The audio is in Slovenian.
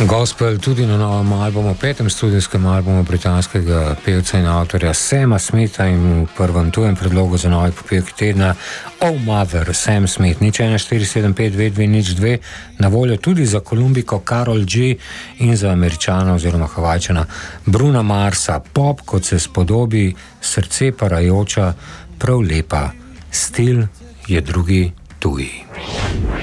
Gospel tudi na novem albumu, petem studijskem albumu britanskega pevca in avtorja Sama Smitha in v prvem tujem predlogu za novi popevki tedna Oh Mother, Sam Smith, 014752202, na voljo tudi za Kolumbiko Karol G in za Američana oziroma Havajčana Bruna Marsa. Pop, kot se spodobi, srce parajoča, prav lepa, stil je drugi tuji.